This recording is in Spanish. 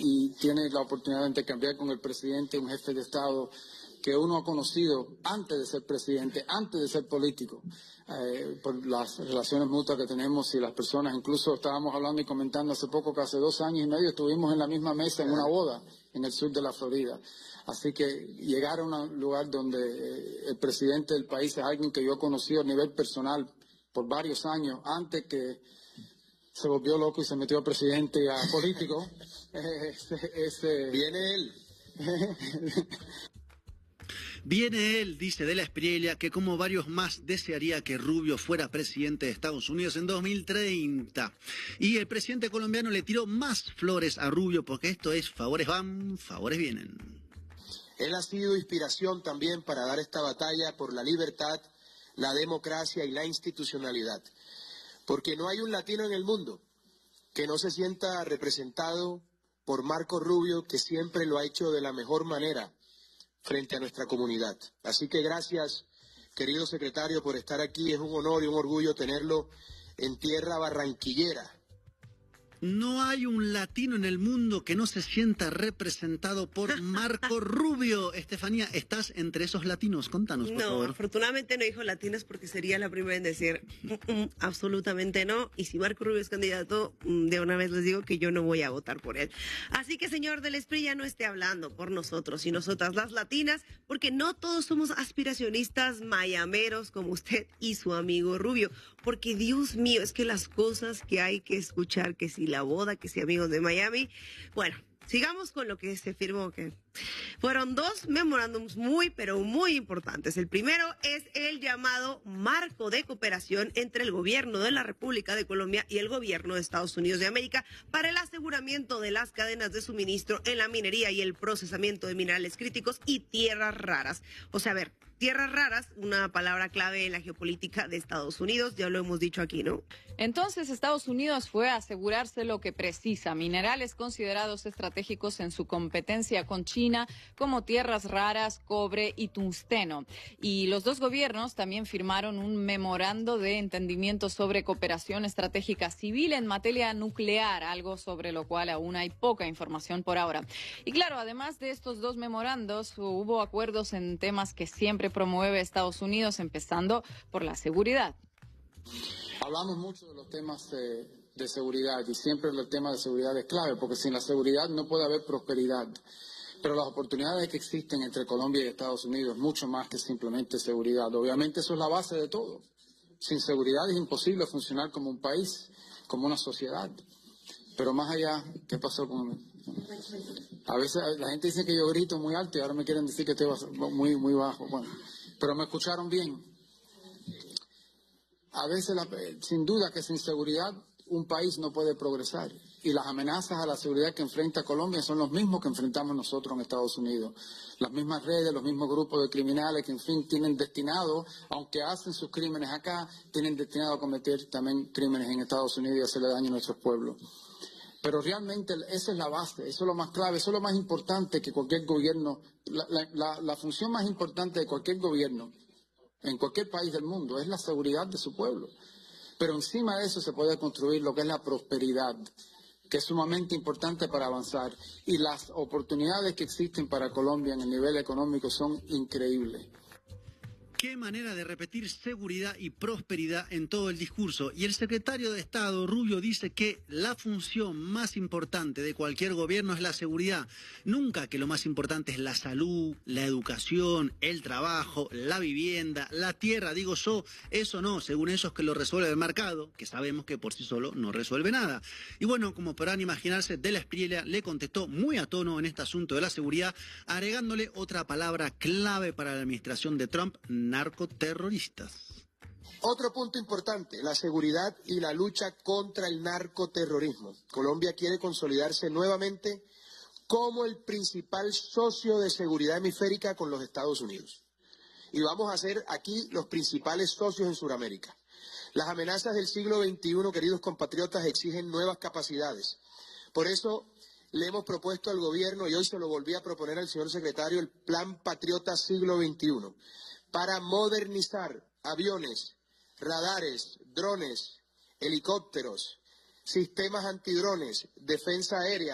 y tiene la oportunidad de intercambiar con el presidente, un jefe de Estado que uno ha conocido antes de ser presidente, antes de ser político, por las relaciones mutuas que tenemos y las personas. Incluso estábamos hablando y comentando hace poco que hace 2 años y medio estuvimos en la misma mesa en una boda en el sur de la Florida. Así que llegar a un lugar donde el presidente del país es alguien que yo he conocido a nivel personal por varios años, antes que se volvió loco y se metió a presidente y a político. Viene él. Viene él, dice de la Espriella, que como varios más desearía que Rubio fuera presidente de Estados Unidos en 2030. Y el presidente colombiano le tiró más flores a Rubio porque esto es favores van, favores vienen. Él ha sido inspiración también para dar esta batalla por la libertad, la democracia y la institucionalidad. Porque no hay un latino en el mundo que no se sienta representado por Marco Rubio, que siempre lo ha hecho de la mejor manera frente a nuestra comunidad. Así que gracias, querido secretario, por estar aquí. Es un honor y un orgullo tenerlo en tierra barranquillera. No hay un latino en el mundo que no se sienta representado por Marco Rubio. Estefanía, ¿estás entre esos latinos? Contanos, por favor. No, afortunadamente no dijo latinos porque sería la primera en decir absolutamente no. Y si Marco Rubio es candidato, de una vez les digo que yo no voy a votar por él. Así que, señor del Espriella, no esté hablando por nosotros y nosotras las latinas, porque no todos somos aspiracionistas mayameros como usted y su amigo Rubio. Porque, Dios mío, es que las cosas que hay que escuchar, que si la boda, que si amigos de Miami. Bueno, sigamos con lo que se firmó, que fueron 2 memorándums muy, pero muy importantes. El primero es el llamado Marco de Cooperación entre el gobierno de la República de Colombia y el gobierno de Estados Unidos de América para el aseguramiento de las cadenas de suministro en la minería y el procesamiento de minerales críticos y tierras raras. O sea, a ver, tierras raras, una palabra clave en la geopolítica de Estados Unidos, ya lo hemos dicho aquí, ¿no? Entonces, Estados Unidos fue a asegurarse lo que precisa, minerales considerados estratégicos en su competencia con China, como tierras raras, cobre y tungsteno. Y los 2 gobiernos también firmaron un memorando de entendimiento sobre cooperación estratégica civil en materia nuclear, algo sobre lo cual aún hay poca información por ahora. Y claro, además de estos 2 memorandos, hubo acuerdos en temas que siempre promueve Estados Unidos, empezando por la seguridad. Hablamos mucho de los temas de seguridad y siempre el tema de seguridad es clave, porque sin la seguridad no puede haber prosperidad. Pero las oportunidades que existen entre Colombia y Estados Unidos, mucho más que simplemente seguridad. Obviamente eso es la base de todo. Sin seguridad es imposible funcionar como un país, como una sociedad. Pero más allá, ¿qué pasó con...? A veces la gente dice que yo grito muy alto y ahora me quieren decir que estoy muy, muy bajo. Bueno, pero me escucharon bien. A veces, sin duda que sin seguridad un país no puede progresar. Y las amenazas a la seguridad que enfrenta Colombia son los mismos que enfrentamos nosotros en Estados Unidos. Las mismas redes, los mismos grupos de criminales que, en fin, tienen destinado, aunque hacen sus crímenes acá, tienen destinado a cometer también crímenes en Estados Unidos y hacerle daño a nuestros pueblos. Pero realmente esa es la base, eso es lo más clave, eso es lo más importante que cualquier gobierno, la función más importante de cualquier gobierno en cualquier país del mundo es la seguridad de su pueblo. Pero encima de eso se puede construir lo que es la prosperidad, que es sumamente importante para avanzar. Y las oportunidades que existen para Colombia en el nivel económico son increíbles. Qué manera de repetir seguridad y prosperidad en todo el discurso. Y el secretario de Estado, Rubio, dice que la función más importante de cualquier gobierno es la seguridad. Nunca que lo más importante es la salud, la educación, el trabajo, la vivienda, la tierra, digo yo. Eso no, según ellos que lo resuelve el mercado, que sabemos que por sí solo no resuelve nada. Y bueno, como podrán imaginarse, de la Espriella le contestó muy a tono en este asunto de la seguridad, agregándole otra palabra clave para la administración de Trump: narcoterroristas. Otro punto importante, la seguridad y la lucha contra el narcoterrorismo. Colombia quiere consolidarse nuevamente como el principal socio de seguridad hemisférica con los Estados Unidos. Y vamos a ser aquí los principales socios en Sudamérica. Las amenazas del siglo XXI, queridos compatriotas, exigen nuevas capacidades. Por eso le hemos propuesto al gobierno, y hoy se lo volví a proponer al señor secretario, el Plan Patriota Siglo XXI, para modernizar aviones, radares, drones, helicópteros, sistemas antidrones, defensa aérea,